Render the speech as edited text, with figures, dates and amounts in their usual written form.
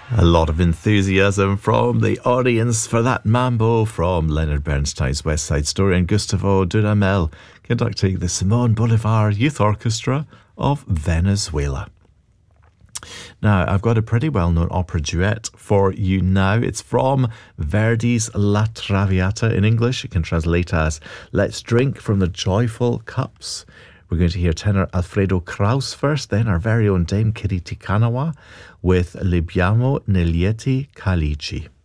A lot of enthusiasm from the audience for that mambo from Leonard Bernstein's West Side Story and Gustavo Dudamel conducting the Simon Bolivar Youth Orchestra of Venezuela. Now, I've got a pretty well-known opera duet for you now. It's from Verdi's La Traviata in English. It can translate as Let's Drink from the Joyful Cups. We're going to hear tenor Alfredo Kraus first, then our very own Dame Kiriti Kanawa with Libbiamo nei lieti calici.